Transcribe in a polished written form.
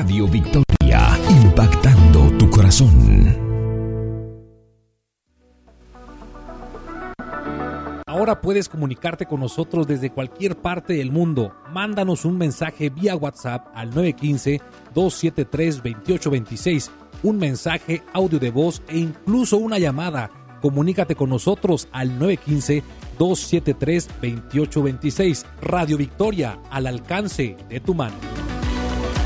Radio Victoria, impactando tu corazón. Ahora puedes comunicarte con nosotros desde cualquier parte del mundo. Mándanos un mensaje vía WhatsApp al 915-273-2826, un mensaje, audio de voz e incluso una llamada. Comunícate con nosotros al 915-273-2826. Radio Victoria, al alcance de tu mano.